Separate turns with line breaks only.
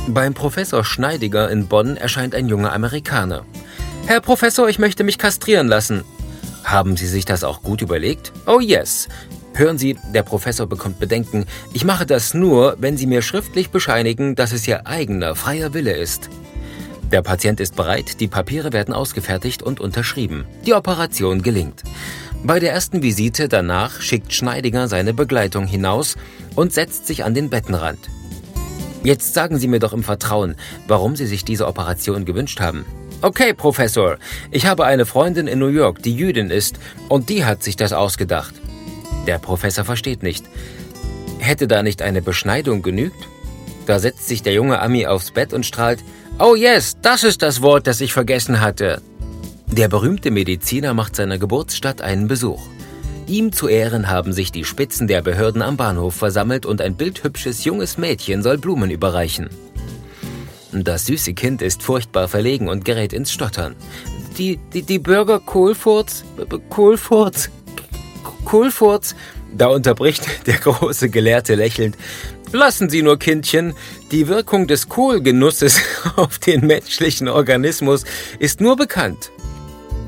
Beim Professor Schneidiger in Bonn erscheint ein junger Amerikaner. »Herr Professor, ich möchte mich kastrieren lassen.« »Haben Sie sich das auch gut überlegt?« »Oh yes. Hören Sie, der Professor bekommt Bedenken. Ich mache das nur, wenn Sie mir schriftlich bescheinigen, dass es Ihr eigener, freier Wille ist.« Der Patient ist bereit, die Papiere werden ausgefertigt und unterschrieben. Die Operation gelingt. Bei der ersten Visite danach schickt Schneidiger seine Begleitung hinaus und setzt sich an den Bettenrand. »Jetzt sagen Sie mir doch im Vertrauen, warum Sie sich diese Operation gewünscht haben.« »Okay, Professor, ich habe eine Freundin in New York, die Jüdin ist, und die hat sich das ausgedacht.« Der Professor versteht nicht. Hätte da nicht eine Beschneidung genügt? Da setzt sich der junge Ami aufs Bett und strahlt: »Oh yes, das ist das Wort, das ich vergessen hatte.« Der berühmte Mediziner macht seiner Geburtsstadt einen Besuch. Ihm zu Ehren haben sich die Spitzen der Behörden am Bahnhof versammelt und ein bildhübsches junges Mädchen soll Blumen überreichen. Das süße Kind ist furchtbar verlegen und gerät ins Stottern. Die Bürger Kohlfurz, da unterbricht der große Gelehrte lächelnd: »Lassen Sie nur, Kindchen, die Wirkung des Kohlgenusses auf den menschlichen Organismus ist nur bekannt.